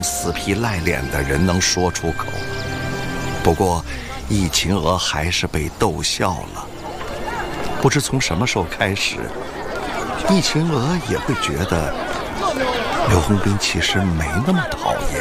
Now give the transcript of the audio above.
死皮赖脸的人能说出口。不过，易秦娥还是被逗笑了。不知从什么时候开始，易秦娥也会觉得刘洪斌其实没那么讨厌。